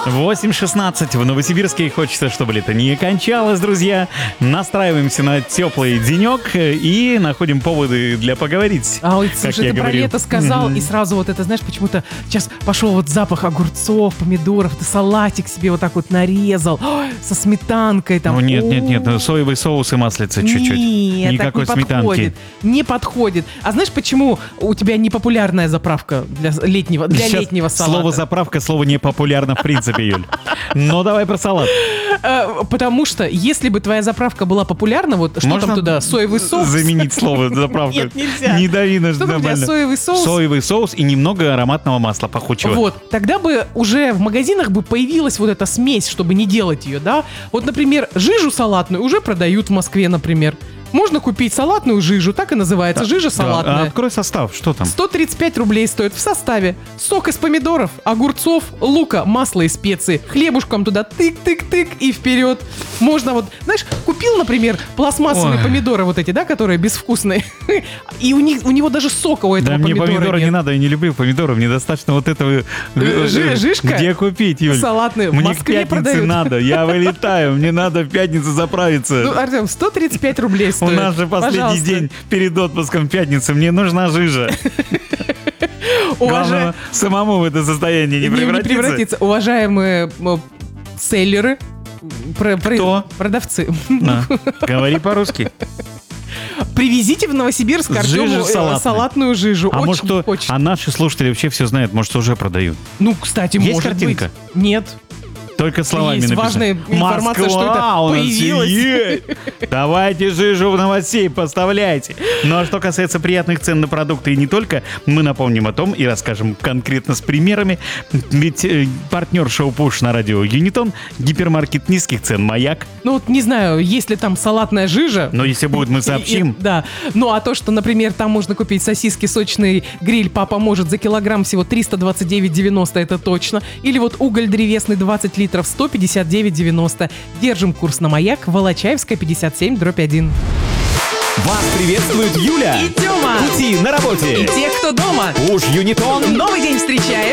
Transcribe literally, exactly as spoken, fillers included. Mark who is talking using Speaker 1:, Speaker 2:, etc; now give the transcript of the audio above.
Speaker 1: восемь шестнадцать в Новосибирске. Хочется, чтобы лето не кончалось, друзья. Настраиваемся на теплый денек и находим поводы для поговорить.
Speaker 2: А вот, слушай, ты про
Speaker 1: говорил.
Speaker 2: лето сказал,
Speaker 1: Mm-hmm.
Speaker 2: и сразу вот это, знаешь, почему-то сейчас пошел вот запах огурцов, помидоров, ты салатик себе вот так вот нарезал, ой, со сметанкой там.
Speaker 1: Ну нет, нет,
Speaker 2: О,
Speaker 1: нет, соевый соус и маслица чуть-чуть.
Speaker 2: Нет,
Speaker 1: Никакой
Speaker 2: так не
Speaker 1: сметанки.
Speaker 2: подходит. Не подходит. А знаешь, почему у тебя непопулярная заправка для летнего, для
Speaker 1: Сейчас
Speaker 2: летнего салата?
Speaker 1: слово заправка, слово не популярно в принципе, Юль. Но давай про салат.
Speaker 2: Э, Потому что, если бы твоя заправка была популярна, вот что
Speaker 1: Можно
Speaker 2: там туда, соевый соус?
Speaker 1: заменить слово заправка?
Speaker 2: Нет, нельзя.
Speaker 1: Не дави на
Speaker 2: Что там у тебя,
Speaker 1: нормально.
Speaker 2: соевый соус?
Speaker 1: Соевый соус и немного ароматного масла пахучего.
Speaker 2: Вот, тогда бы уже в магазинах бы появилась вот эта смесь, чтобы не делать ее, да? Вот, например, жижу салатную уже продают в Москве, например. Можно купить салатную жижу, так и называется, жижа
Speaker 1: Да,
Speaker 2: салатная.
Speaker 1: а открой состав, что там?
Speaker 2: сто тридцать пять рублей стоит в составе. Сок из помидоров, огурцов, лука, масла и специи. Хлебушком туда тык-тык-тык и вперед. Можно вот, знаешь, купил, например, пластмассовые
Speaker 1: Ой.
Speaker 2: помидоры вот эти, да, которые безвкусные. И у них, у него даже сока у этого
Speaker 1: Да мне
Speaker 2: помидора
Speaker 1: помидоры
Speaker 2: нет.
Speaker 1: не надо, я не люблю помидоры, мне достаточно вот этого... э,
Speaker 2: Жи-
Speaker 1: э,
Speaker 2: жишка?
Speaker 1: Где купить, Юль?
Speaker 2: Салатные в
Speaker 1: Мне к
Speaker 2: Москве
Speaker 1: пятнице
Speaker 2: продают.
Speaker 1: надо, я вылетаю, мне надо в пятницу заправиться.
Speaker 2: Ну, Артем, сто тридцать пять рублей
Speaker 1: У
Speaker 2: стоит.
Speaker 1: нас же последний
Speaker 2: Пожалуйста.
Speaker 1: день перед отпуском в пятницу, мне нужна жижа.
Speaker 2: Уважа-
Speaker 1: Главное, самому в это состояние не
Speaker 2: Не- не
Speaker 1: превратиться.
Speaker 2: превратиться. Уважаемые м, селлеры, про- про-
Speaker 1: Кто?
Speaker 2: продавцы,
Speaker 1: На, говори по-русски.
Speaker 2: привезите в Новосибирск
Speaker 1: Жижу
Speaker 2: Артему э,
Speaker 1: салатную.
Speaker 2: салатную жижу.
Speaker 1: А
Speaker 2: Очень
Speaker 1: может кто,
Speaker 2: хочется.
Speaker 1: а наши слушатели вообще все знают, может уже продают.
Speaker 2: Ну, кстати,
Speaker 1: Есть
Speaker 2: может
Speaker 1: картинка?
Speaker 2: быть. Нет.
Speaker 1: Только словами
Speaker 2: Есть
Speaker 1: написано.
Speaker 2: важная информация, что это
Speaker 1: Москва у нас
Speaker 2: появилось.
Speaker 1: есть. Давайте жижу в новостей поставляйте. Ну а что касается приятных цен на продукты и не только, мы напомним о том и расскажем конкретно с примерами. Ведь э, партнер шоу «Пуш» на радио Юнитон, гипермаркет низких цен «Маяк».
Speaker 2: Ну, вот не знаю, есть ли там салатная жижа.
Speaker 1: Но если будет, мы
Speaker 2: И-
Speaker 1: сообщим.
Speaker 2: и- да. Ну, а то, что, например, там можно купить сосиски сочный гриль «Папа может» за килограмм всего триста двадцать девять девяносто, это точно. Или вот уголь древесный двадцать литров сто пятьдесят девять девяносто. Держим курс на «Маяк», Волочаевская, пятьдесят семь, дробь один.
Speaker 3: Вас приветствует Юля.
Speaker 2: И Тёма.
Speaker 3: Пути на работе.
Speaker 2: И те, кто дома.
Speaker 3: Уж Юнитон.
Speaker 2: Новый день встречает.